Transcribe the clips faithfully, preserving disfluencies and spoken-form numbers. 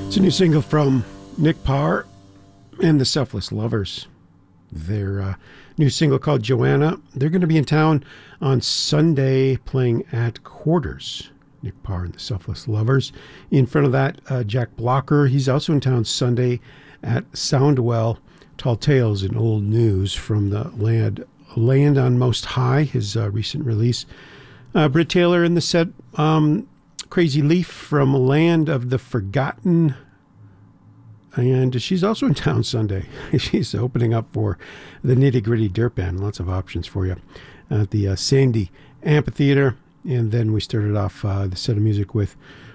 It's a new single from Nick Parr and the Selfless Lovers. Their uh, new single called Joanna. They're going to be in town on Sunday playing at Quarters. Nick Parr and the Selfless Lovers. In front of that, uh, Jack Blocker. He's also in town Sunday at Soundwell. Tall Tales and Old News from the Land, Land on Most High, his uh, recent release. Uh, Britt Taylor in the set. Um, Crazy Leaf from Land of the Forgotten. And she's also in town Sunday. She's opening up for the Nitty Gritty Dirt Band. Lots of options for you at the uh, Sandy Amphitheater. And then we started off uh, the set of music with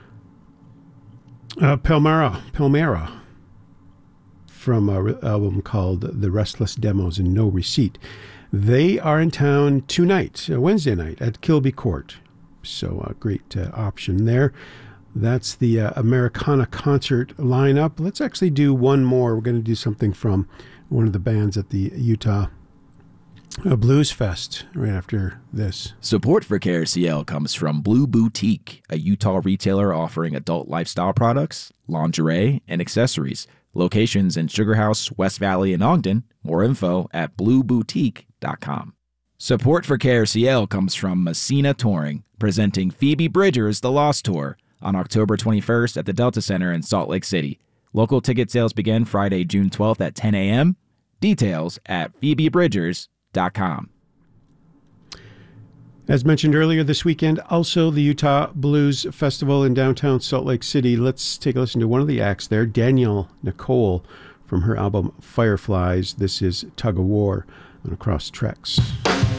uh, Palmera, Palmera from an album called The Restless Demos and No Receipt. They are in town tonight, uh, Wednesday night, at Kilby Court. So a uh, great uh, option there. That's the uh, Americana concert lineup. Let's actually do one more. We're going to do something from one of the bands at the Utah uh, Blues Fest right after this. Support for K R C L comes from Blue Boutique, a Utah retailer offering adult lifestyle products, lingerie, and accessories. Locations in Sugar House, West Valley, and Ogden. More info at blue boutique dot com. Support for K R C L comes from Messina Touring, presenting Phoebe Bridgers' The Lost Tour on October twenty-first at the Delta Center in Salt Lake City. Local ticket sales begin Friday, June twelfth at ten a.m. Details at phoebe bridgers dot com. As mentioned earlier this weekend, also the Utah Blues Festival in downtown Salt Lake City. Let's take a listen to one of the acts there, Danielle Nicole, from her album Fireflies. This is Tug of War on Across Treks.